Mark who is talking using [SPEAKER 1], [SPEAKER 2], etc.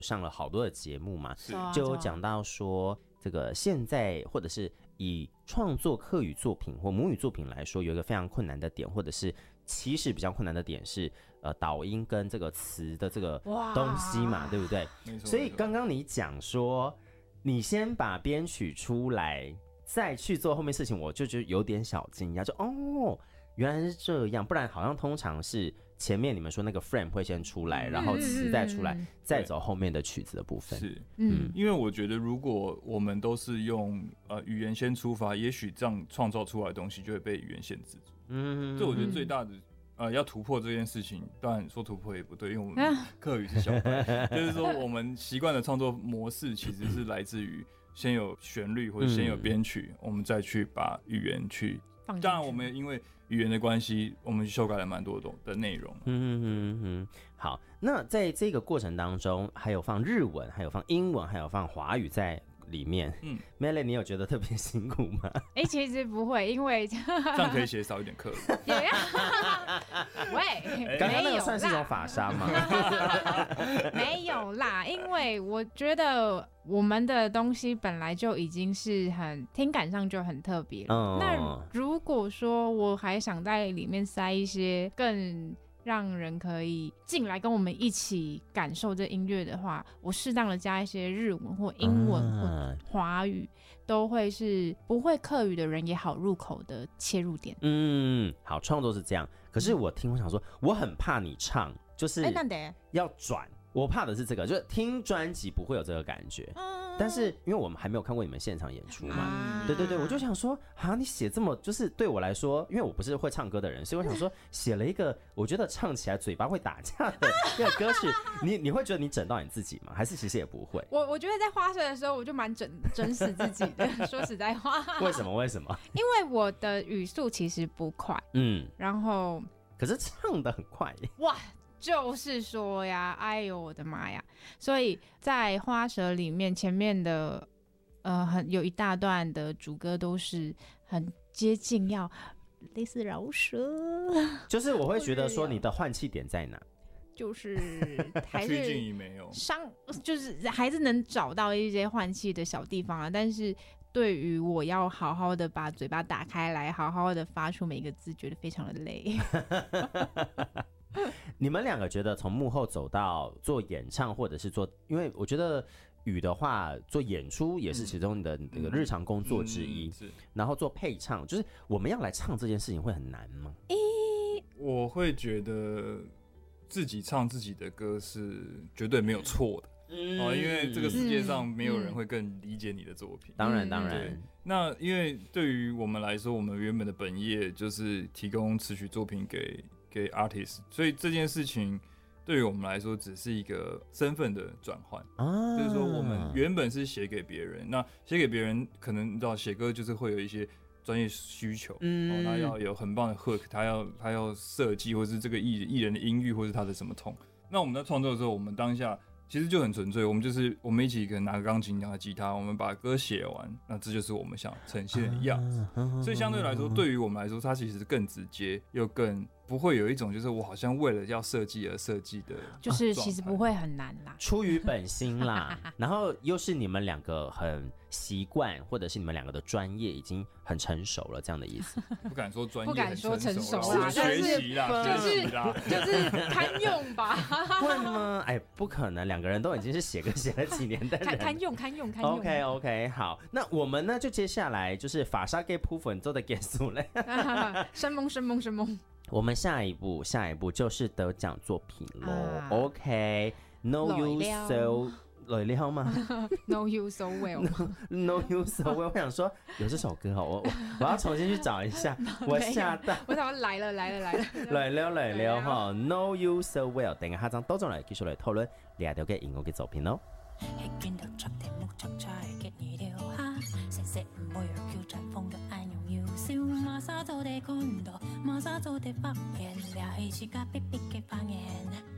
[SPEAKER 1] 上了好多的节目嘛，
[SPEAKER 2] 啊
[SPEAKER 1] 就有讲到说这个现在或者是以创作客语作品或母语作品来说，有一个非常困难的点，或者是其实比较困难的点是导音跟这个词的这个东西嘛，对不对？所以刚刚你讲说你先把编曲出来再去做后面事情，我就觉得有点小惊讶，就哦原来是这样，不然好像通常是前面你们说那个 frame 会先出来，然后词再出来，再走后面的曲子的部分。
[SPEAKER 3] 是，因为我觉得如果我们都是用语言先出发，也许这样创造出来的东西就会被语言限制住。这我觉得最大的要突破这件事情，当然说突破也不对，因为我们客语是小白，就是说我们习惯的创作模式其实是来自于先有旋律或者先有编曲，我们再去把语言去。当然，我们因为语言的关系，我们修改了蛮多的内容。
[SPEAKER 1] 好，那在这个过程当中，还有放日文，还有放英文，还有放华语在里面。Melly， 你有觉得特别辛苦吗？
[SPEAKER 2] 其实不会，因为
[SPEAKER 3] 这样可以写少一点课。
[SPEAKER 2] 喂，
[SPEAKER 1] 刚刚那个算是一种法杀吗？
[SPEAKER 2] 没有啦，因为我觉得我们的东西本来就已经是很听感上就很特别了。那如果说我还想在里面塞一些更让人可以进来跟我们一起感受这音乐的话，我适当的加一些日文或英文或华语，都会是不会客语的人也好入口的切入点。
[SPEAKER 1] 好，创作是这样。可是我想说，我很怕你唱，就是要转。我怕的是这个，就是听专辑不会有这个感觉。但是因为我们还没有看过你们现场演出嘛，对，我就想说，你写这么，就是对我来说，因为我不是会唱歌的人，所以我想说，写了一个我觉得唱起来嘴巴会打架的一个歌曲，你会觉得你整到你自己吗？还是其实也不会？
[SPEAKER 2] 我觉得在花社的时候，我就蛮整死自己的。说实在话，
[SPEAKER 1] 为什么？
[SPEAKER 2] 因为我的语速其实不快，然后
[SPEAKER 1] 可是唱得很快耶，
[SPEAKER 2] 哇！就是说呀，哎呦我的妈呀！所以在花蛇里面，前面的有一大段的主歌都是很接近，要类似饶舌。
[SPEAKER 1] 就是我会觉得说你的换气点在哪？
[SPEAKER 2] 就是还是
[SPEAKER 3] 趋近于没有
[SPEAKER 2] 就是还是能找到一些换气的小地方啊，但是对于我要好好的把嘴巴打开来，好好的发出每一个字，觉得非常的累。
[SPEAKER 1] 你们两个觉得从幕后走到做演唱，或者是做，因为我觉得语的话做演出也是其中你的那个日常工作之一，然后做配唱，就是我们要来唱这件事情会很难吗？
[SPEAKER 3] 我会觉得自己唱自己的歌是绝对没有错的。因为这个世界上没有人会更理解你的作品。
[SPEAKER 1] 当然。
[SPEAKER 3] 那因为对于我们来说，我们原本的本业就是提供词曲作品给 artist， 所以这件事情对于我们来说只是一个身份的转换。就是说我们原本是写给别人，那写给别人可能你知道写歌就是会有一些专业需求，他要有很棒的 hook， 他要设计，或是这个艺人的音域，或是他的什么痛。那我们在创作的时候，我们当下其实就很纯粹，我们一起可能拿个钢琴，拿个吉他，我们把歌写完，那这就是我们想呈现的样子。所以相对来说，对于我们来说，它其实更直接，又更不会有一种就是我好像为了要设计而设计的，
[SPEAKER 2] 就是其实不会很难啦，
[SPEAKER 1] 出于本心啦。然后又是你们两个很习惯，或者是你们两个的专业已经很成熟了，这样的意思。
[SPEAKER 3] 不敢说专业，
[SPEAKER 2] 不敢说成熟
[SPEAKER 3] 啦，学习啦，
[SPEAKER 2] 就是堪用吧？
[SPEAKER 1] 会吗？不可能，两个人都已经是写了几年的人，
[SPEAKER 2] 堪用。
[SPEAKER 1] OK， 好，那我们呢就接下来就是法沙给铺粉做的结束了。
[SPEAKER 2] 生懵。
[SPEAKER 1] 我们下一步就是得奖作品咯。OK，No You So 累了吗
[SPEAKER 2] ？No You So Well。No
[SPEAKER 1] You So Well。我想说有这首歌我要重新去找一下。我吓到，
[SPEAKER 2] 我想来了。
[SPEAKER 1] 来了哈 ！No You So Well。等一下張多種嚟繼續嚟討論兩條嘅音樂嘅作品咯。
[SPEAKER 4] 見到昨天目測出嘅語調下，成日唔會有叫陣風嘅暗用要笑，馬沙做地看到，馬沙做地發現，聊起時間必必嘅發現。